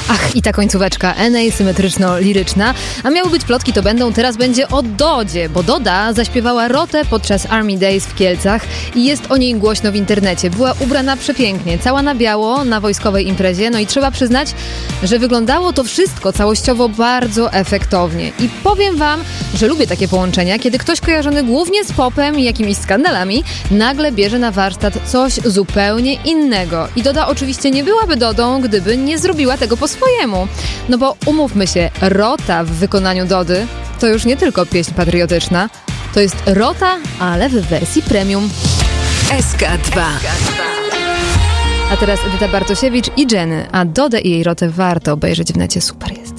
Ach, i ta końcóweczka symetryczno-liryczna. A miały być plotki, to będą. Teraz będzie o Dodzie, bo Doda zaśpiewała Rotę podczas Army Days w Kielcach i jest o niej głośno w internecie. Była ubrana przepięknie, cała na biało, na wojskowej imprezie. No i trzeba przyznać, że wyglądało to wszystko całościowo bardzo efektownie. I powiem wam, że lubię takie połączenia, kiedy ktoś kojarzony głównie z popem i jakimiś skandalami nagle bierze na warsztat coś zupełnie innego. I Doda oczywiście nie byłaby Dodą, gdyby nie zrobiła tego po swojemu. No bo umówmy się, Rota w wykonaniu Dody to już nie tylko pieśń patriotyczna, to jest Rota, ale w wersji premium. SK2. A teraz Edyta Bartosiewicz i Jenny, a Dodę i jej Rotę warto obejrzeć w necie, super jest.